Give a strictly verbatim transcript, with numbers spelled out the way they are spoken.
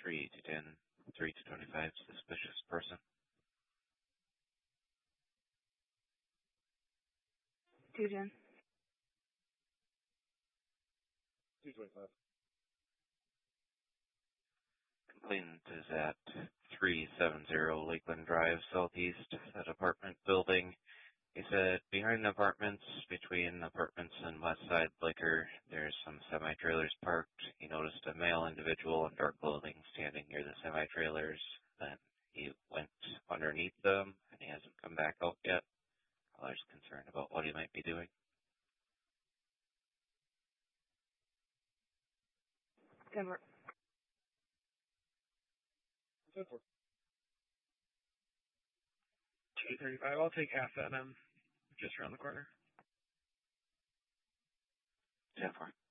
three to ten, three to twenty-five, suspicious person. two ten. two twenty-five. Complainant is at three seventy Lakeland Drive, Southeast, that apartment building. He said behind the apartments, between apartments and West Side Liquor, there's some semi-trailers parked. He noticed a male individual in dark clothing standing near the semi-trailers. Then he went underneath them, and he hasn't come back out yet. Caller's concerned about what he might be doing. Denver. ten four. two thirty-five. I'll take half that. I'm just around the corner. ten four.